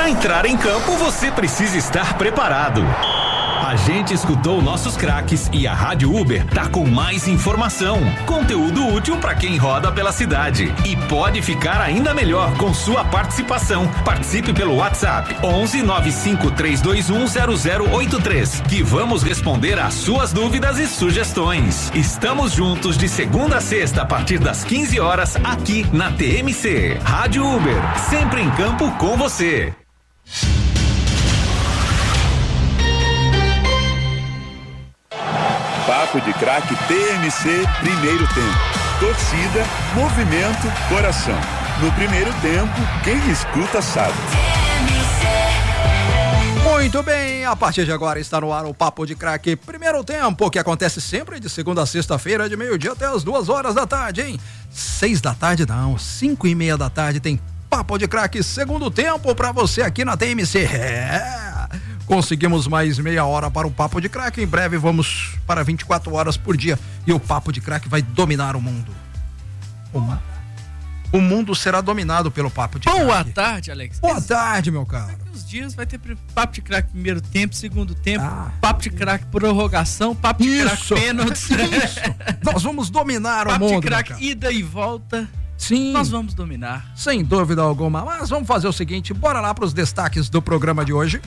Para entrar em campo, você precisa estar preparado. A gente escutou nossos craques e a Rádio Uber tá com mais informação, conteúdo útil para quem roda pela cidade e pode ficar ainda melhor com sua participação. Participe pelo WhatsApp 11 95 321 0083 que vamos responder às suas dúvidas e sugestões. Estamos juntos de segunda a sexta a partir das 15 horas aqui na TMC. Rádio Uber, sempre em campo com você. Papo de Craque TMC, primeiro tempo. Torcida, movimento, coração. No primeiro tempo, quem escuta sabe. Muito bem, a partir de agora está no ar o Papo de Craque primeiro tempo, que acontece sempre de segunda a sexta-feira, de meio-dia até as 2 da tarde, hein? 6 da tarde não, 5:30 da tarde tem Papo de Craque segundo tempo pra você aqui na TMC. Conseguimos mais meia hora para o Papo de Craque. Em breve vamos para 24 horas por dia e o Papo de Craque vai dominar o mundo. O mundo será dominado pelo Papo de Craque. Boa tarde, Alex. Boa tarde, meu caro. Daqui uns dias vai ter Papo de Craque primeiro tempo, segundo tempo, Papo de Craque prorrogação, Papo de Craque pênaltis. Nós vamos dominar o mundo. Papo de Craque ida e volta. Sim. Nós vamos dominar. Sem dúvida alguma. Mas vamos fazer o seguinte, bora lá para os destaques do programa de hoje.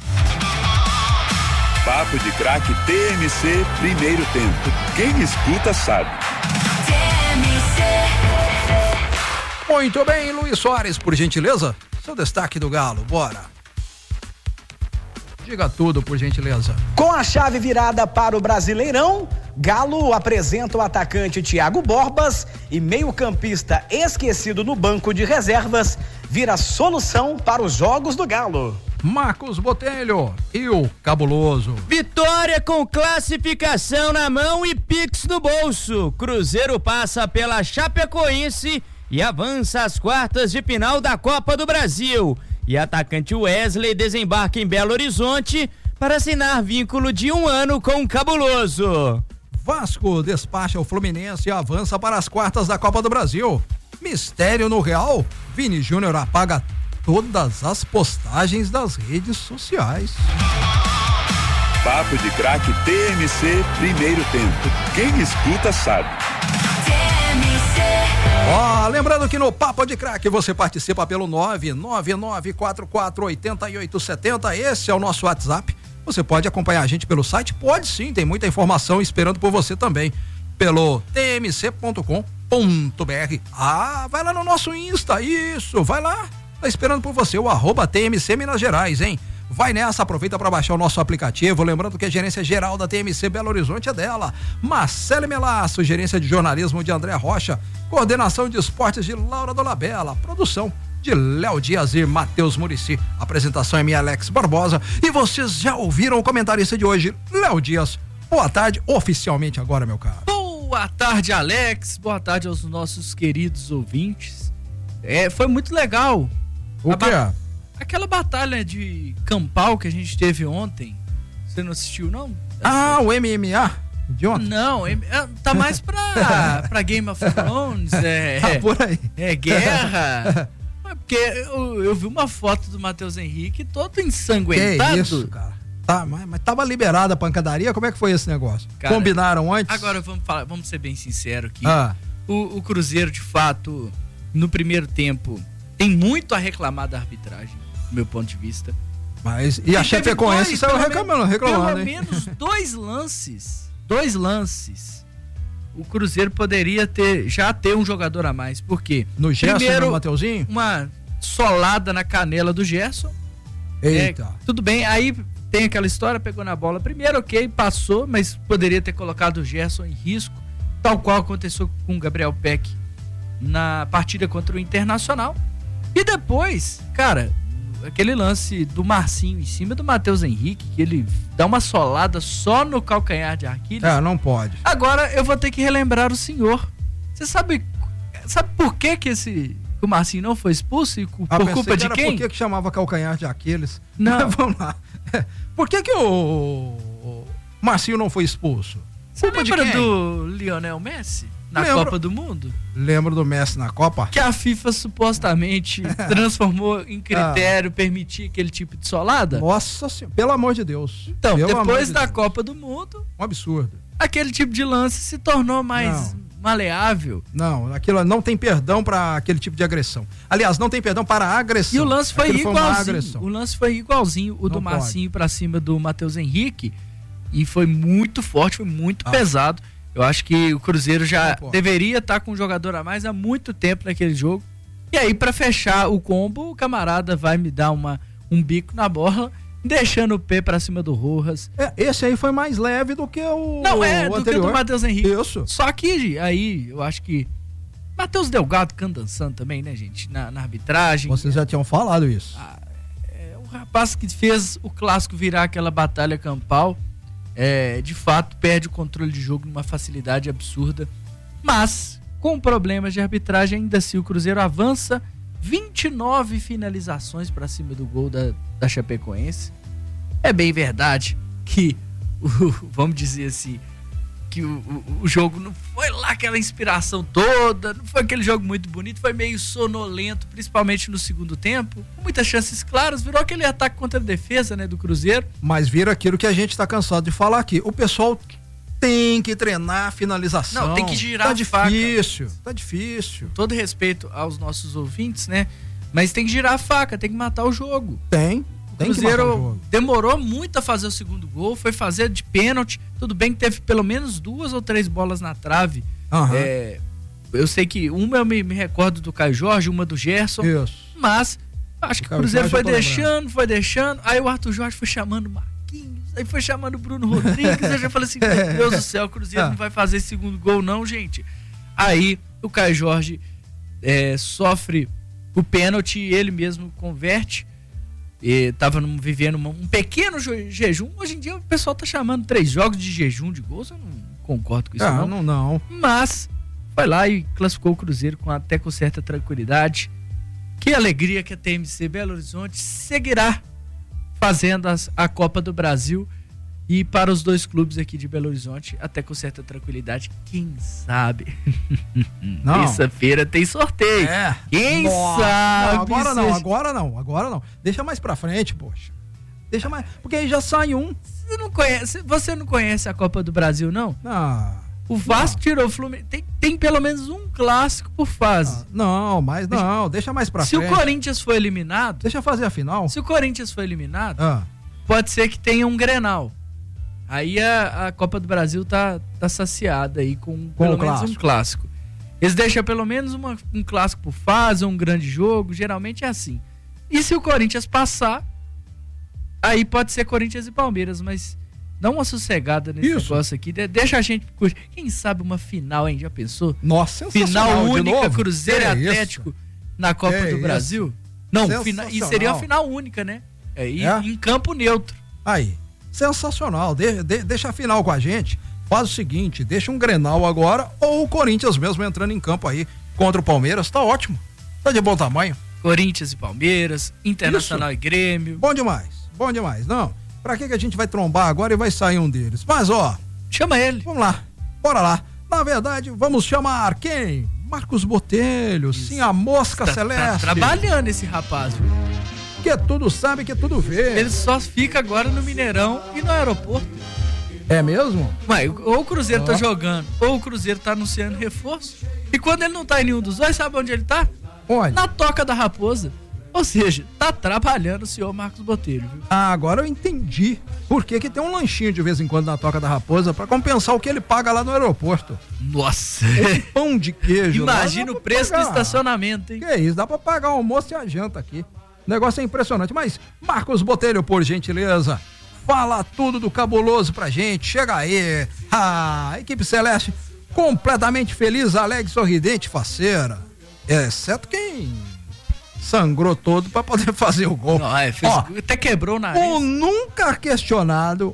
Papo de Craque TMC, primeiro tempo. Quem escuta sabe. Muito bem, Luiz Soares, por gentileza, seu destaque do Galo, bora. Diga tudo, por gentileza. Com a chave virada para o Brasileirão, Galo apresenta o atacante Thiago Borbas e meio-campista esquecido no banco de reservas vira solução para os jogos do Galo. Marcos Botelho e o Cabuloso. Vitória com classificação na mão e Pix no bolso. Cruzeiro passa pela Chapecoense e avança às quartas de final da Copa do Brasil. E atacante Wesley desembarca em Belo Horizonte para assinar vínculo de 1 ano com o Cabuloso. Vasco despacha o Fluminense e avança para as quartas da Copa do Brasil. Mistério no Real, Vini Júnior apaga todas as postagens das redes sociais. Papo de Craque TMC, primeiro tempo. Quem escuta sabe. Lembrando que no Papo de Craque você participa pelo 999448870. Esse é o nosso WhatsApp. Você pode acompanhar a gente pelo site? Pode sim, tem muita informação esperando por você também. Pelo tmc.com.br. Vai lá no nosso Insta, isso, vai lá. Tá esperando por você, o @TMC Minas Gerais, hein? Vai nessa, aproveita para baixar o nosso aplicativo, lembrando que a gerência geral da TMC Belo Horizonte é dela, Marcele Melasso, gerência de jornalismo de André Rocha, coordenação de esportes de Laura Dolabella, produção de Léo Dias e Matheus Murici, apresentação é minha Alex Barbosa, e vocês já ouviram o comentarista de hoje, Léo Dias. Boa tarde, oficialmente agora, meu caro. Boa tarde, Alex, boa tarde aos nossos queridos ouvintes. Foi muito legal. O quê? Aquela batalha de campal que a gente teve ontem, você não assistiu, não? O MMA de ontem? Não, tá mais pra Game of Thrones, por aí. Guerra. Porque eu vi uma foto do Matheus Henrique todo ensanguentado. Que isso, cara? Tá, mas tava liberada a pancadaria? Como é que foi esse negócio? Cara, combinaram antes? Agora vamos ser bem sinceros aqui. O Cruzeiro, de fato, no primeiro tempo, tem muito a reclamar da arbitragem, do meu ponto de vista. Mas, e a Chapecoense saiu reclamando, pelo hein? menos dois lances. O Cruzeiro poderia já ter um jogador a mais. Por quê? No Gerson, primeiro, no Mateuzinho? Uma solada na canela do Gerson. Eita. Tudo bem, aí tem aquela história, pegou na bola primeiro, ok, passou, mas poderia ter colocado o Gerson em risco, tal qual aconteceu com o Gabriel Peck na partida contra o Internacional. E depois, cara, aquele lance do Marcinho em cima do Matheus Henrique, que ele dá uma solada só no calcanhar de Aquiles. Não pode. Agora eu vou ter que relembrar o senhor. Você sabe por que o Marcinho não foi expulso? E por culpa de quem? Por que chamava calcanhar de Aquiles? Não. Mas vamos lá. Por que o Marcinho não foi expulso? Você lembra do Lionel Messi? na Copa do Mundo? Lembro do Messi na Copa? Que a FIFA supostamente transformou em critério permitir aquele tipo de solada? Nossa senhora, pelo amor de Deus. Então, depois da Copa do Mundo... Um absurdo. Aquele tipo de lance se tornou mais maleável. Não, aquilo não tem perdão para aquele tipo de agressão. Aliás, não tem perdão para a agressão. E o lance foi igualzinho. O lance foi igualzinho o do Marcinho para cima do Matheus Henrique. E foi muito forte, foi muito pesado. Eu acho que o Cruzeiro já deveria estar com um jogador a mais há muito tempo naquele jogo. E aí, para fechar o combo, o camarada vai me dar um bico na bola, deixando o pé para cima do Rojas. Esse aí foi mais leve do que o do anterior. que o do Matheus Henrique. Isso. Só que aí, eu acho que Matheus Delgado dançando também, né, gente? Na arbitragem. Vocês já tinham falado isso. O rapaz que fez o clássico virar aquela batalha campal, de fato perde o controle de jogo numa facilidade absurda, mas com problemas de arbitragem ainda assim o Cruzeiro avança 29 finalizações para cima do gol da Chapecoense. É bem verdade que vamos dizer assim, que o jogo não foi lá aquela inspiração toda, não foi aquele jogo muito bonito, foi meio sonolento, principalmente no segundo tempo, com muitas chances claras, virou aquele ataque contra a defesa, né, do Cruzeiro. Mas vira aquilo que a gente está cansado de falar aqui, o pessoal tem que treinar a finalização. Não, tem que girar Tá difícil. Com todo respeito aos nossos ouvintes, né, mas tem que girar a faca, tem que matar o jogo. Tem O Cruzeiro demorou muito a fazer o segundo gol, foi fazer de pênalti. Tudo bem que teve pelo menos 2 ou 3 bolas na trave. Eu sei que uma eu me recordo do Caio Jorge, uma do Gerson. Isso. Mas acho que o Cruzeiro foi deixando. Aí o Arthur Jorge foi chamando o Marquinhos, aí foi chamando o Bruno Rodrigues. Eu já falei assim, meu Deus do céu, o Cruzeiro não vai fazer esse segundo gol não, gente. Aí o Caio Jorge sofre o pênalti e ele mesmo converte. Tava vivendo um pequeno jejum. Hoje em dia o pessoal tá chamando 3 jogos de jejum de gols. Eu não concordo com isso não. Mas foi lá e classificou o Cruzeiro até com certa tranquilidade. Que alegria que a TMC Belo Horizonte seguirá fazendo a Copa do Brasil. E para os 2 clubes aqui de Belo Horizonte, até com certa tranquilidade, quem sabe? Terça-feira tem sorteio. Quem sabe? Agora não. Deixa mais pra frente, poxa. Deixa mais, porque aí já sai um. Você não conhece a Copa do Brasil, não? O Vasco tirou o Fluminense. Tem pelo menos um clássico por fase. Deixa mais pra frente. Se o Corinthians for eliminado... Deixa fazer a final. Se o Corinthians for eliminado, pode ser que tenha um Grenal. Aí a Copa do Brasil tá saciada aí com pelo menos um clássico. Eles deixam pelo menos um clássico por fase, um grande jogo, geralmente é assim. E se o Corinthians passar, aí pode ser Corinthians e Palmeiras, mas dá uma sossegada nesse negócio aqui, deixa a gente curtir. Quem sabe uma final, hein? Já pensou? Nossa, final única, Cruzeiro e Atlético na Copa do Brasil? Não, e seria uma final única, né? Em campo neutro. Aí. Sensacional, deixa a final com a gente, faz o seguinte, deixa um Grenal agora ou o Corinthians mesmo entrando em campo aí contra o Palmeiras, tá ótimo, tá de bom tamanho. Corinthians e Palmeiras, Internacional e Grêmio. Bom demais, não, pra que a gente vai trombar agora e vai sair um deles, mas chama ele. Vamos lá, bora lá, na verdade vamos chamar quem? Marcos Botelho, sim, a mosca celeste. Tá trabalhando esse rapaz, viu? Que tudo sabe, que tudo vê. Ele só fica agora no Mineirão e no aeroporto. É mesmo? Ou o Cruzeiro tá jogando, ou o Cruzeiro tá anunciando reforço. E quando ele não tá em nenhum dos dois, sabe onde ele tá? Onde? Na Toca da Raposa. Ou seja, tá trabalhando o senhor Marcos Botelho, viu? Agora eu entendi por que tem um lanchinho de vez em quando na Toca da Raposa pra compensar o que ele paga lá no aeroporto. Nossa! Esse pão de queijo. Imagina o preço do estacionamento, hein? Que isso, dá pra pagar o almoço e a janta aqui. O negócio é impressionante, mas Marcos Botelho, por gentileza, fala tudo do cabuloso pra gente, chega aí, a equipe celeste completamente feliz, alegre, sorridente, faceira, exceto quem sangrou todo pra poder fazer o gol. Não, até quebrou o nariz. O nunca questionado,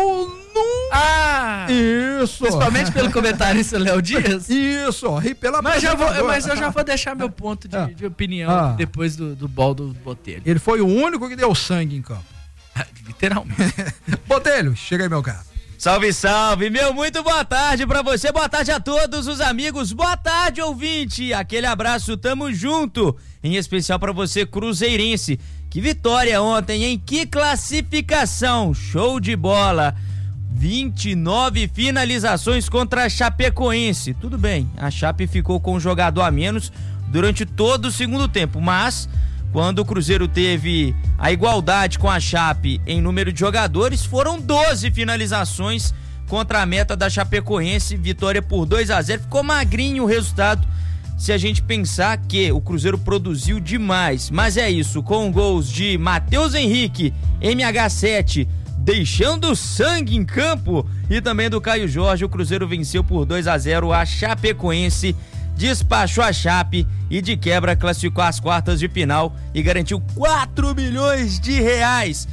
Isso! Principalmente pelo comentarista Léo Dias. Isso, e pela mas eu já vou deixar meu ponto de opinião depois do bol do Botelho. Ele foi o único que deu sangue em campo. Literalmente. Botelho, chega aí, meu cara. Salve, salve, meu muito boa tarde pra você, boa tarde a todos os amigos, boa tarde, ouvinte, aquele abraço, tamo junto, em especial pra você, cruzeirense. Que vitória ontem, hein? Que classificação, show de bola. 29 finalizações contra a Chapecoense. Tudo bem, a Chape ficou com um jogador a menos durante todo o segundo tempo, mas quando o Cruzeiro teve a igualdade com a Chape em número de jogadores, foram 12 finalizações contra a meta da Chapecoense, vitória por 2-0, ficou magrinho o resultado se a gente pensar que o Cruzeiro produziu demais, mas é isso, com gols de Matheus Henrique, MH7, deixando sangue em campo, e também do Caio Jorge, o Cruzeiro venceu por 2-0 a Chapecoense, despachou a Chape e de quebra classificou às quartas de final e garantiu 4 milhões de reais.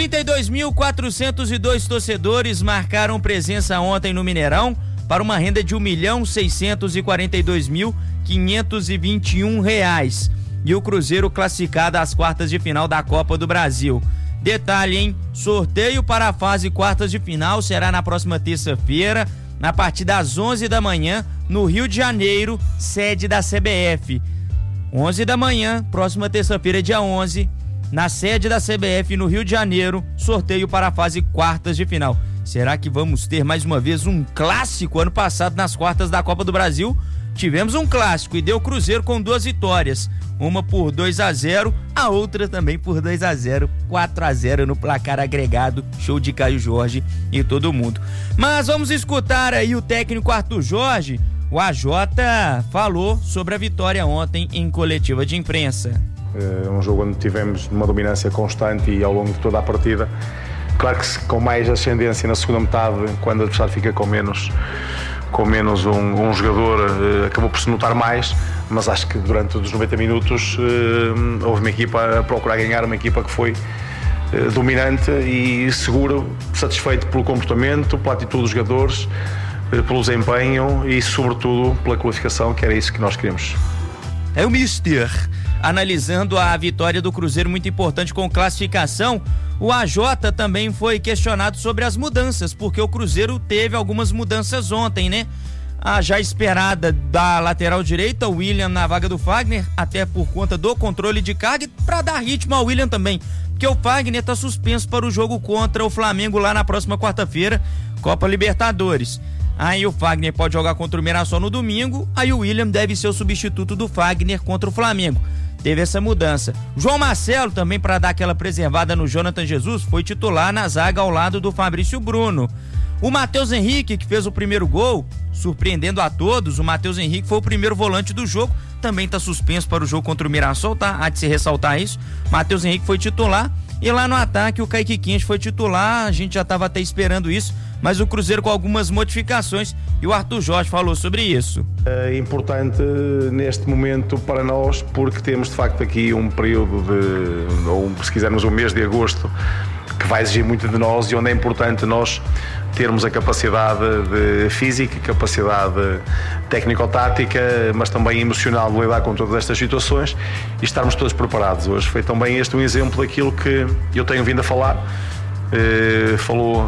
32.402 torcedores marcaram presença ontem no Mineirão para uma renda de R$1.642.521 e o Cruzeiro classificado às quartas de final da Copa do Brasil. Detalhe, hein? Sorteio para a fase quartas de final será na próxima terça-feira, a partir das 11 da manhã, no Rio de Janeiro, sede da CBF. 11 da manhã, próxima terça-feira, dia 11, na sede da CBF no Rio de Janeiro, sorteio para a fase quartas de final. Será que vamos ter mais uma vez um clássico? Ano passado, nas quartas da Copa do Brasil, tivemos um clássico e deu Cruzeiro com 2 vitórias. Uma por 2-0, a outra também por 2-0, 4-0 no placar agregado, show de Caio Jorge e todo mundo. Mas vamos escutar aí o técnico Arthur Jorge. O AJ falou sobre a vitória ontem em coletiva de imprensa. É um jogo onde tivemos uma dominância constante e ao longo de toda a partida. Claro que com mais ascendência na segunda metade, quando o adversário fica com menos um jogador, acabou por se notar mais, mas acho que durante os 90 minutos houve uma equipa a procurar ganhar, uma equipa que foi dominante e seguro, satisfeito pelo comportamento, pela atitude dos jogadores, pelo desempenho e sobretudo pela qualificação, que era isso que nós queríamos. É o Mister analisando a vitória do Cruzeiro, muito importante com classificação. O AJ também foi questionado sobre as mudanças, porque o Cruzeiro teve algumas mudanças ontem, né? A já esperada da lateral direita, o William na vaga do Fagner, até por conta do controle de carga, para dar ritmo ao William também, porque o Fagner está suspenso para o jogo contra o Flamengo lá na próxima quarta-feira, Copa Libertadores. Aí o Fagner pode jogar contra o Mirassol no domingo, aí o William deve ser o substituto do Fagner contra o Flamengo. Teve essa mudança. João Marcelo também, para dar aquela preservada no Jonathan Jesus, foi titular na zaga ao lado do Fabrício Bruno. O Matheus Henrique, que fez o primeiro gol, surpreendendo a todos, o Matheus Henrique foi o primeiro volante do jogo, também está suspenso para o jogo contra o Mirassol, tá? Há de se ressaltar isso. Matheus Henrique foi titular e lá no ataque o Kaique Quinhas foi titular, a gente já estava até esperando isso, mas o Cruzeiro com algumas modificações e o Arthur Jorge falou sobre isso. É importante neste momento para nós, porque temos de facto aqui um período ou se quisermos um mês de agosto, que vai exigir muito de nós e onde é importante nós termos a capacidade física, capacidade técnico-tática, mas também emocional de lidar com todas estas situações e estarmos todos preparados. Hoje foi também este um exemplo daquilo que eu tenho vindo a falar. Falou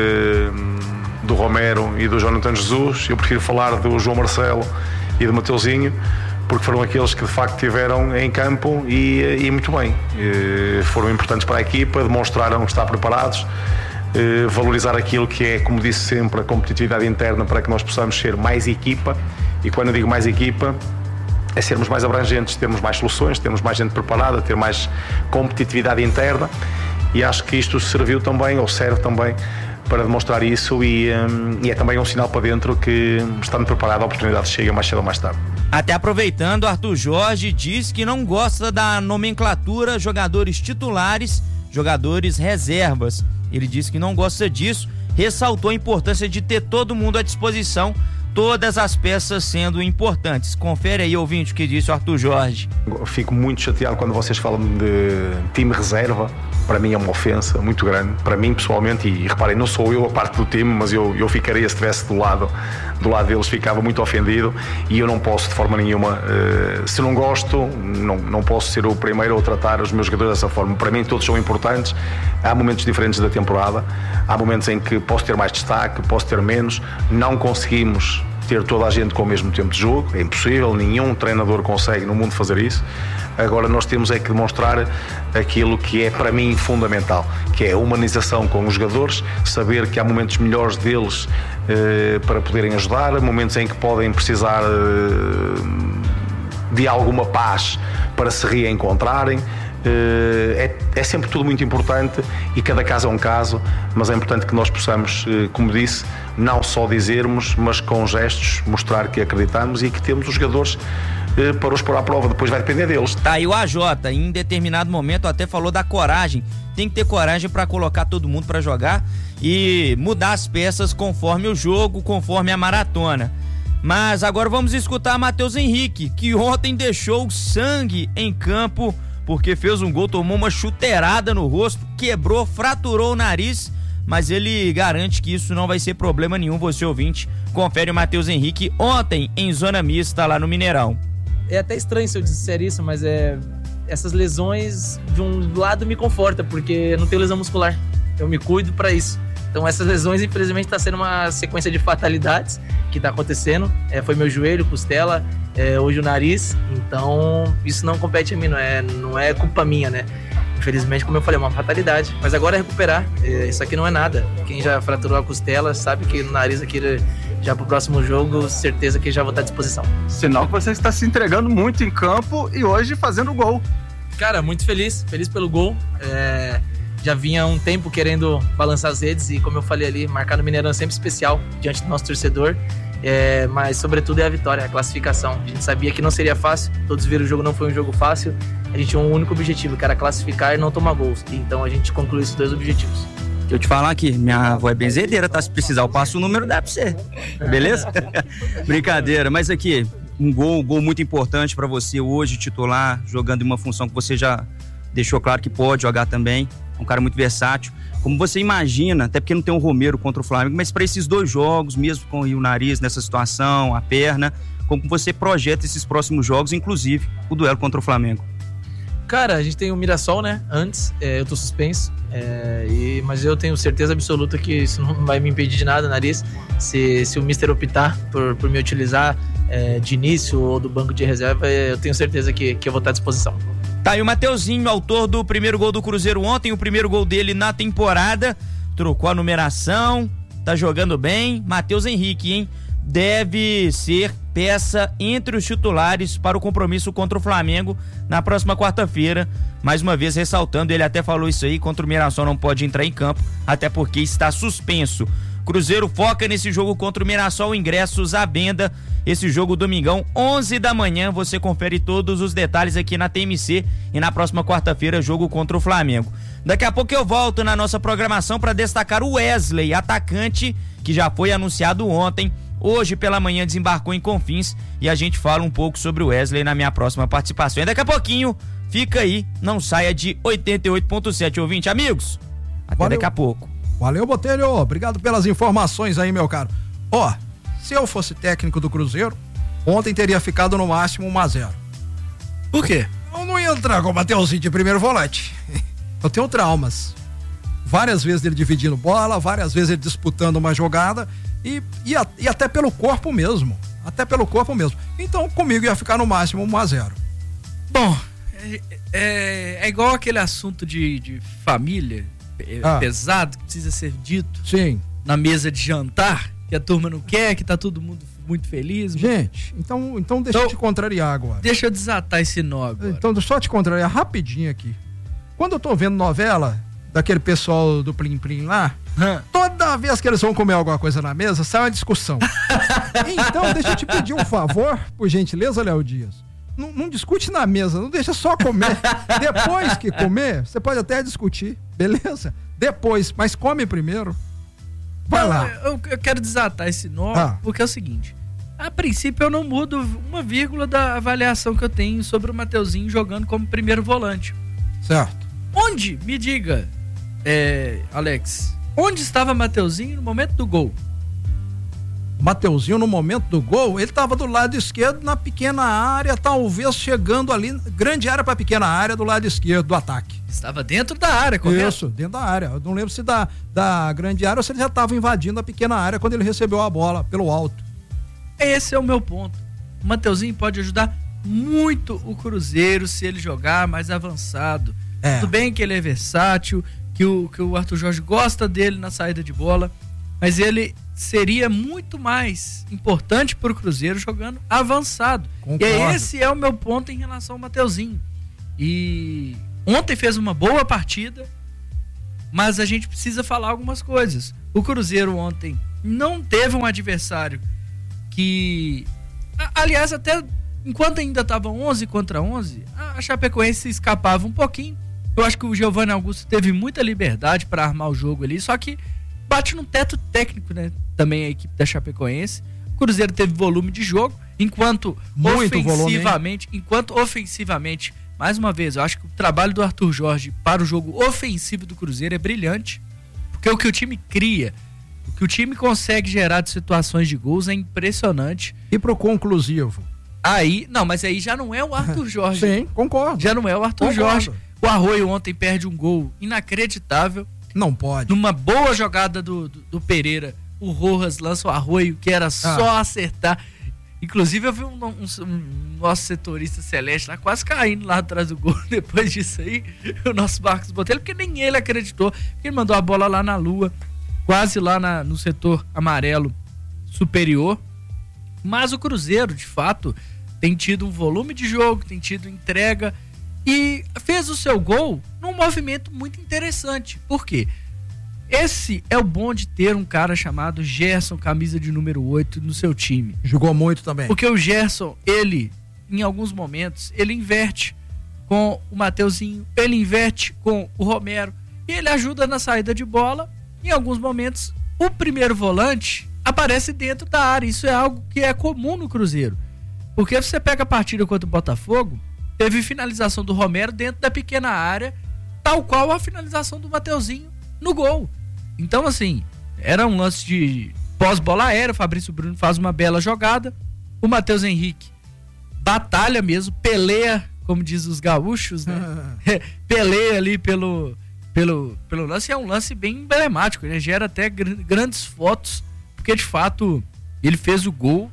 do Romero e do Jonathan Jesus, eu prefiro falar do João Marcelo e do Mateuzinho, porque foram aqueles que de facto estiveram em campo e muito bem. Foram importantes para a equipa, demonstraram estar preparados, valorizar aquilo que é, como disse sempre, a competitividade interna para que nós possamos ser mais equipa, e quando eu digo mais equipa, é sermos mais abrangentes, termos mais soluções, termos mais gente preparada, ter mais competitividade interna, e acho que isto serviu também, ou serve também, para demonstrar isso e é também um sinal para dentro que, estando preparado, a oportunidade chega mais cedo ou mais tarde. Até aproveitando, Arthur Jorge diz que não gosta da nomenclatura jogadores titulares, jogadores reservas. Ele disse que não gosta disso, ressaltou a importância de ter todo mundo à disposição, todas as peças sendo importantes. Confere aí, ouvinte, o que disse o Arthur Jorge. Fico muito chateado quando vocês falam de time reserva. para mim é uma ofensa muito grande, para mim pessoalmente, e reparem, não sou eu a parte do time, mas eu ficaria, se estivesse do lado deles, ficava muito ofendido, e eu não posso de forma nenhuma, se não gosto, não posso ser o primeiro a tratar os meus jogadores dessa forma. Para mim todos são importantes, há momentos diferentes da temporada, há momentos em que posso ter mais destaque, posso ter menos, não conseguimos ter toda a gente com o mesmo tempo de jogo, é impossível, nenhum treinador consegue no mundo fazer isso. Agora nós temos é que demonstrar aquilo que é para mim fundamental, que é a humanização com os jogadores, saber que há momentos melhores deles para poderem ajudar, momentos em que podem precisar de alguma paz para se reencontrarem. É sempre tudo muito importante e cada caso é um caso, mas é importante que nós possamos, como disse, não só dizermos, mas com gestos mostrar que acreditamos e que temos os jogadores para os pôr à prova. Depois vai depender deles. Tá aí o AJ, em determinado momento até falou da coragem. Tem que ter coragem para colocar todo mundo para jogar e mudar as peças conforme o jogo, conforme a maratona. Mas agora vamos escutar Matheus Henrique, que ontem deixou sangue em campo porque fez um gol, tomou uma chuteirada no rosto, quebrou, fraturou o nariz, mas ele garante que isso não vai ser problema nenhum. Você ouvinte, confere o Matheus Henrique ontem em zona mista lá no Mineirão. É até estranho se eu disser isso, mas essas lesões de um lado me conforta, porque eu não tenho lesão muscular, eu me cuido para isso. Então essas lesões, infelizmente, está sendo uma sequência de fatalidades que está acontecendo. Foi meu joelho, costela, hoje o nariz. Então isso não compete a mim, não é culpa minha, né? Infelizmente, como eu falei, é uma fatalidade. Mas agora é recuperar. Isso aqui não é nada. Quem já fraturou a costela sabe que no nariz aqui, já pro próximo jogo, certeza que já vou estar à disposição. Sinal que você está se entregando muito em campo e hoje fazendo gol. Cara, muito feliz pelo gol. Já vinha um tempo querendo balançar as redes e, como eu falei ali, marcar no Mineirão é sempre especial diante do nosso torcedor. Mas sobretudo é a vitória, a classificação. A gente sabia que não seria fácil, todos viram o jogo, não foi um jogo fácil. A gente tinha um único objetivo, que era classificar e não tomar gols. Então a gente concluiu esses dois objetivos. Deixa eu te falar aqui, minha avó é benzedeira, tá? Se precisar eu passo o número, dá pra você, beleza? Brincadeira, mas aqui, um gol muito importante pra você hoje, titular, jogando em uma função que você já deixou claro que pode jogar também. Um cara muito versátil. Como você imagina, até porque não tem o Romero contra o Flamengo, mas para esses dois jogos, mesmo com o nariz nessa situação, a perna, como você projeta esses próximos jogos, inclusive o duelo contra o Flamengo? Cara, a gente tem o Mirassol, né? Antes, eu tô suspenso, mas eu tenho certeza absoluta que isso não vai me impedir de nada, nariz. Se o Mister optar por me utilizar de início ou do banco de reserva, eu tenho certeza que eu vou estar à disposição. Tá aí o Mateuzinho, autor do primeiro gol do Cruzeiro ontem, o primeiro gol dele na temporada, trocou a numeração, tá jogando bem. Matheus Henrique, hein? Deve ser peça entre os titulares para o compromisso contra o Flamengo na próxima quarta-feira. Mais uma vez ressaltando, ele até falou isso aí, contra o Mirassol não pode entrar em campo, até porque está suspenso. Cruzeiro foca nesse jogo contra o Mirassol, ingressos à venda. Esse jogo domingão, 11 da manhã, você confere todos os detalhes aqui na TMC e na próxima quarta-feira, jogo contra o Flamengo. Daqui a pouco eu volto na nossa programação para destacar o Wesley, atacante, que já foi anunciado ontem. Hoje pela manhã desembarcou em Confins e a gente fala um pouco sobre o Wesley na minha próxima participação. E daqui a pouquinho, fica aí, não saia de 88.7, ouvinte. Amigos, até daqui a pouco. Valeu, Botelho, obrigado pelas informações aí, meu caro. Se eu fosse técnico do Cruzeiro, ontem teria ficado no máximo 1-0. Por quê? Eu não ia entrar com o Mateuzinho de primeiro volante. Eu tenho traumas. Várias vezes ele dividindo bola, várias vezes ele disputando uma jogada e até pelo corpo mesmo. Então, comigo ia ficar no máximo 1-0. Bom, é igual aquele assunto de família pesado, que precisa ser dito. Sim. Na mesa de jantar, que a turma não quer, que tá todo mundo muito feliz. Gente, então deixa eu te contrariar agora. Deixa eu desatar esse nó agora. Então, só te contrariar rapidinho aqui. Quando eu tô vendo novela daquele pessoal do Plim Plim lá, toda vez que eles vão comer alguma coisa na mesa, sai uma discussão. Então, deixa eu te pedir um favor, por gentileza, Léo Dias. Não discute na mesa, não deixa só comer. Depois que comer, você pode até discutir, beleza? Depois, mas come primeiro. Vai lá. Eu quero desatar esse nó, porque é o seguinte: a princípio eu não mudo uma vírgula da avaliação que eu tenho sobre o Mateuzinho jogando como primeiro volante. Certo. Onde, me diga, Alex, onde estava Mateuzinho no momento do gol? Mateuzinho, no momento do gol, ele estava do lado esquerdo, na pequena área, talvez chegando ali, grande área para pequena área do lado esquerdo do ataque. Estava dentro da área, correto? Isso, dentro da área. Eu não lembro se da grande área ou se ele já estava invadindo a pequena área quando ele recebeu a bola pelo alto. Esse é o meu ponto. O Mateuzinho pode ajudar muito o Cruzeiro se ele jogar mais avançado. Tudo bem que ele é versátil, que o Arthur Jorge gosta dele na saída de bola, mas ele seria muito mais importante para o Cruzeiro jogando avançado. Concordo. E esse é o meu ponto em relação ao Mateuzinho. E ontem fez uma boa partida, mas a gente precisa falar algumas coisas. O Cruzeiro ontem não teve um adversário que... Aliás, até enquanto ainda estava 11 contra 11, a Chapecoense escapava um pouquinho. Eu acho que o Giovanni Augusto teve muita liberdade para armar o jogo ali, só que bate no teto técnico, né? Também a equipe da Chapecoense. O Cruzeiro teve volume de jogo, enquanto ofensivamente, mais uma vez, eu acho que o trabalho do Arthur Jorge para o jogo ofensivo do Cruzeiro é brilhante, porque o que o time cria, o que o time consegue gerar de situações de gols é impressionante. E pro conclusivo? Mas aí já não é o Arthur Jorge. Sim, concordo. Já não é o Arthur Jorge. O Arroio ontem perde um gol inacreditável. Não pode. Numa boa jogada do Pereira, o Rojas lança o Arroio, que era só acertar. Inclusive eu vi um nosso setorista Celeste lá quase caindo lá atrás do gol. Depois disso aí, o nosso Marcos Botelho, porque nem ele acreditou, porque ele mandou a bola lá na lua, quase lá no setor amarelo superior. Mas o Cruzeiro, de fato, tem tido um volume de jogo, tem tido entrega e fez o seu gol num movimento muito interessante. Por quê? Esse é o bom de ter um cara chamado Gerson, camisa de número 8 no seu time. Jogou muito também. Porque o Gerson, ele, em alguns momentos, ele inverte com o Mateuzinho, ele inverte com o Romero e ele ajuda na saída de bola. Em alguns momentos, o primeiro volante aparece dentro da área. Isso é algo que é comum no Cruzeiro. Porque você pega a partida contra o Botafogo, teve finalização do Romero dentro da pequena área, tal qual a finalização do Mateuzinho no gol. Então, assim, era um lance de pós-bola aérea, o Fabrício Bruno faz uma bela jogada, o Matheus Henrique batalha mesmo, peleia, como diz os gaúchos, né? Peleia ali pelo lance, é um lance bem emblemático, né? Gera até grandes fotos, porque de fato ele fez o gol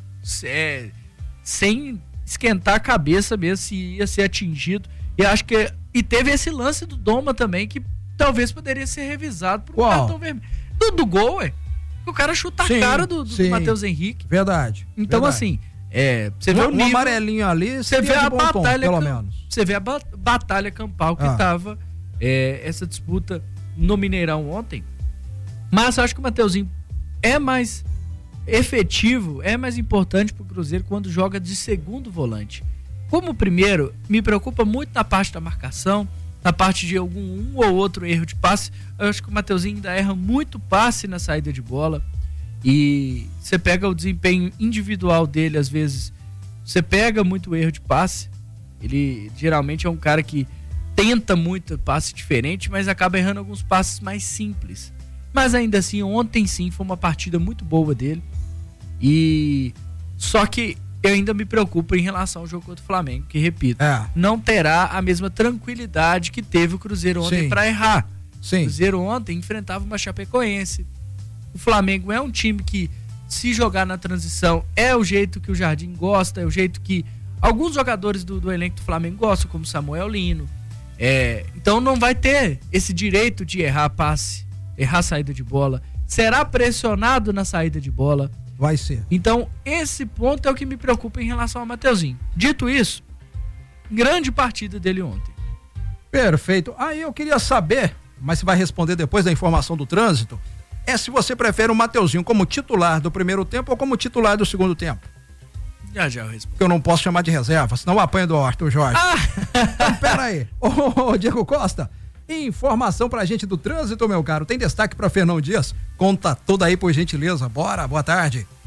sem esquentar a cabeça mesmo se ia ser atingido. E acho que teve esse lance do Doma também, que talvez poderia ser revisado por um cartão vermelho. Do gol, o cara chuta a cara do Matheus Henrique. Verdade. Então, verdade. Assim, você vê o nível, amarelinho ali, você vê a batalha, pelo menos. Você vê a batalha campal que tava essa disputa no Mineirão ontem. Mas eu acho que o Mateuzinho é mais efetivo, é mais importante pro Cruzeiro quando joga de segundo volante. Como o primeiro, me preocupa muito na parte da marcação, na parte de um ou outro erro de passe. Eu acho que o Mateuzinho ainda erra muito passe na saída de bola. E você pega o desempenho individual dele, às vezes, você pega muito erro de passe. Ele geralmente é um cara que tenta muito passe diferente, mas acaba errando alguns passes mais simples. Mas ainda assim, ontem sim, foi uma partida muito boa dele. Só que eu ainda me preocupo em relação ao jogo contra o Flamengo, que, repito, não terá a mesma tranquilidade que teve o Cruzeiro ontem para errar. Sim. O Cruzeiro ontem enfrentava uma Chapecoense. O Flamengo é um time que, se jogar na transição, é o jeito que o Jardim gosta, é o jeito que alguns jogadores do elenco do Flamengo gostam, como Samuel Lino. Então não vai ter esse direito de errar passe, errar saída de bola. Será pressionado na saída de bola. Vai ser. Então, esse ponto é o que me preocupa em relação ao Mateuzinho. Dito isso, grande partida dele ontem. Perfeito. Aí eu queria saber, mas você vai responder depois da informação do trânsito, se você prefere o Mateuzinho como titular do primeiro tempo ou como titular do segundo tempo. Já eu respondo. Porque eu não posso chamar de reserva, senão eu apanho do Arthur Jorge. Então, pera aí. Ô, Diego Costa, informação pra gente do trânsito, meu caro. Tem destaque pra Fernão Dias? Conta tudo aí, por gentileza. Bora, boa tarde.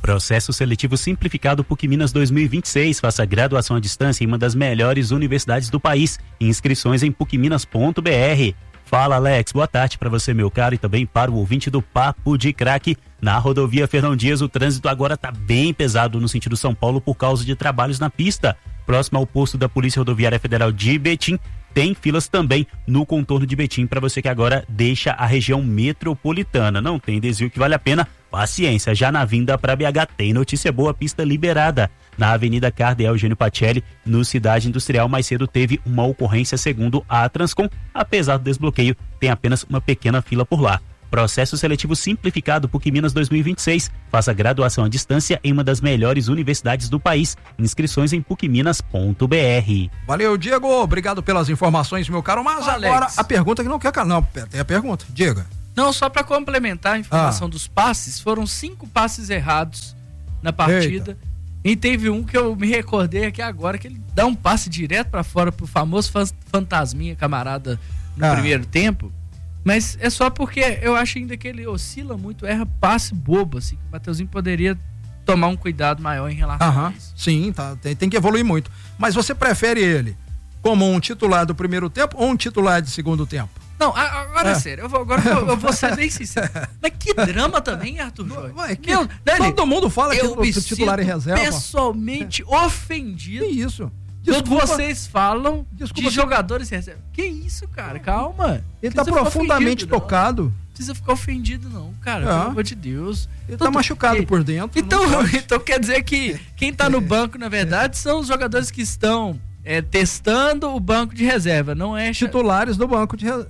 Processo seletivo simplificado PUC Minas 2026. Faça graduação à distância em uma das melhores universidades do país. Inscrições em pucminas.br. Fala, Alex. Boa tarde para você, meu caro, e também para o ouvinte do Papo de Craque. Na rodovia Fernão Dias, o trânsito agora está bem pesado no sentido São Paulo por causa de trabalhos na pista. Próximo ao posto da Polícia Rodoviária Federal de Betim, tem filas também no contorno de Betim para você que agora deixa a região metropolitana. Não tem desvio que vale a pena, paciência. Já na vinda para BH tem notícia boa, pista liberada. Na Avenida Cardeal Eugênio Pacelli, no Cidade Industrial, mais cedo teve uma ocorrência segundo a Transcom. Apesar do desbloqueio, tem apenas uma pequena fila por lá. Processo seletivo simplificado PUC Minas 2026. Faça graduação à distância em uma das melhores universidades do país. Inscrições em pucminas.br. Valeu, Diego. Obrigado pelas informações, meu caro. Mas Alex, agora a pergunta que não quer... Não, tem a pergunta. Diga. Não, só para complementar a informação dos passes, foram 5 passes errados na partida. Eita. E teve um que eu me recordei aqui agora, que ele dá um passe direto para fora pro famoso fantasminha camarada no primeiro tempo. Mas é só porque eu acho ainda que ele oscila muito, erra passe bobo, assim, que o Mateuzinho poderia tomar um cuidado maior em relação a isso. Sim, tá, tem que evoluir muito. Mas você prefere ele como um titular do primeiro tempo ou um titular de segundo tempo? Não, agora é sério, eu vou ser bem sincero. Mas que drama também, Arthur Jorge. Todo mundo fala que o titular em reserva. Pessoalmente ofendido. Que isso? Quando vocês falam de jogadores reserva. Que isso, cara? Calma. Ele tá profundamente tocado. Não precisa ficar ofendido, não, cara. Pelo amor de Deus. Ele tá machucado por dentro. Então quer dizer que quem tá no banco, na verdade, são os jogadores que estão testando o banco de reserva, não é... Titulares do banco. Titulares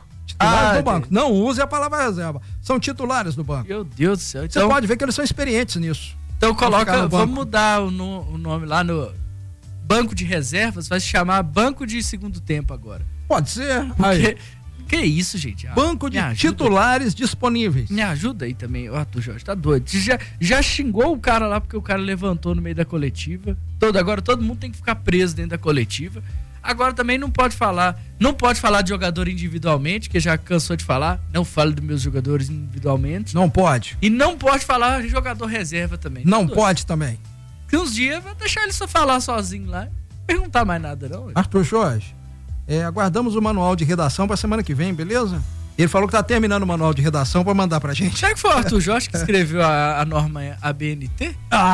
do banco. Não use a palavra reserva. São titulares do banco. Meu Deus do céu. Então, você pode ver que eles são experientes nisso. Então vamos mudar o nome lá no... Banco de reservas, vai se chamar banco de segundo tempo agora. Pode ser. Porque, que isso, gente? Banco de titulares disponíveis. Me ajuda aí também, Arthur Jorge, tá doido. Já xingou o cara lá porque o cara levantou no meio da coletiva. Agora todo mundo tem que ficar preso dentro da coletiva. Agora também não pode falar de jogador individualmente, que já cansou de falar. Não falo dos meus jogadores individualmente. Não pode. E não pode falar de jogador reserva também. Não pode também. Que uns dias vai deixar ele só falar sozinho lá. Não perguntar mais nada, não. Arthur Jorge, aguardamos o manual de redação pra semana que vem, beleza? Ele falou que tá terminando o manual de redação pra mandar pra gente. Será que foi o Arthur Jorge que escreveu a norma ABNT?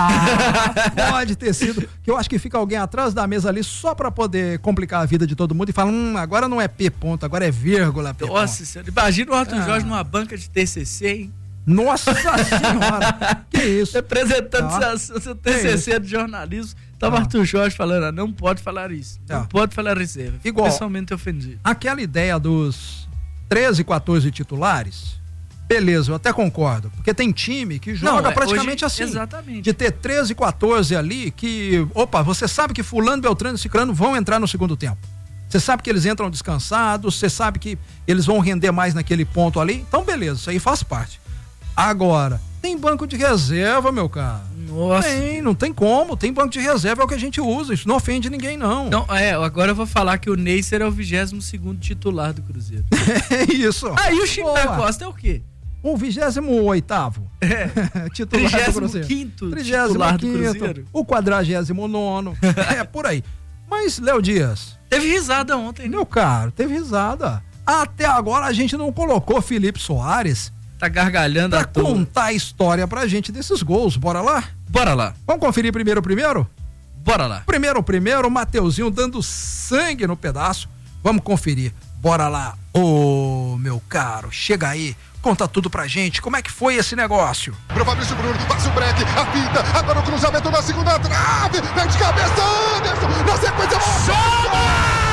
Pode ter sido. Que eu acho que fica alguém atrás da mesa ali só pra poder complicar a vida de todo mundo e fala, agora não é P ponto, agora é vírgula P ponto. Nossa senhora, imagina o Arthur Jorge numa banca de TCC, hein? Nossa senhora, que isso? Representando seu TCC de jornalismo, tava Arthur Jorge falando, não pode falar isso, não pode falar reserva. Igual, pessoalmente ofendido. Aquela ideia dos 13, 14 titulares, beleza, eu até concordo, porque tem time que joga praticamente hoje, assim, exatamente. De ter 13, 14 ali, que, você sabe que fulano, beltrano e ciclano vão entrar no segundo tempo. Você sabe que eles entram descansados, você sabe que eles vão render mais naquele ponto ali, então beleza, isso aí faz parte. Agora, tem banco de reserva, meu cara. Nossa. Não tem como. Tem banco de reserva, é o que a gente usa. Isso não ofende ninguém, não. Não, agora eu vou falar que o Neisser é o 22º titular do Cruzeiro. É isso. E o Chico da Costa é o quê? O 28º. Titular do Cruzeiro. 35º titular do Cruzeiro. O 49º. Por aí. Mas, Léo Dias. Teve risada ontem, né? Meu caro, teve risada. Até agora a gente não colocou Felipe Soares. Tá gargalhando pra contar a história pra gente desses gols. Bora lá? Bora lá. Vamos conferir primeiro? Bora lá. Primeiro, Mateuzinho dando sangue no pedaço. Vamos conferir. Bora lá. Ô, meu caro, chega aí. Conta tudo pra gente. Como é que foi esse negócio? Pro Fabrício Bruno, passa o break, a fita, agora o cruzamento na segunda trave. Vem de cabeça, Anderson. Na sequência, chama!